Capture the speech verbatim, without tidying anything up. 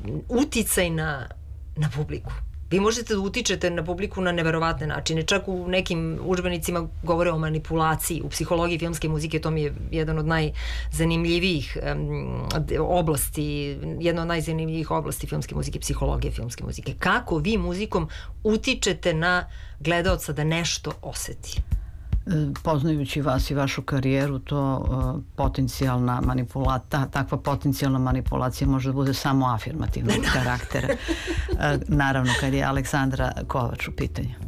uticaj na, na publiku. Vi možete da utičete na publiku na neverovatne načine. Čak u nekim udžbenicima govore o manipulaciji. U psihologiji filmske muzike to mi je jedan od najzanimljivijih um, oblasti, jedna od najzanimljivijih oblasti filmske muzike, psihologije filmske muzike. Kako vi muzikom utičete na gledaoca da nešto oseti? Poznajući vas i vašu karijeru, to uh, potencijalna manipulacija, takva potencijalna manipulacija može da bude samo afirmativnog karaktera. Uh, naravno, kad je Aleksandra Kovač u pitanju.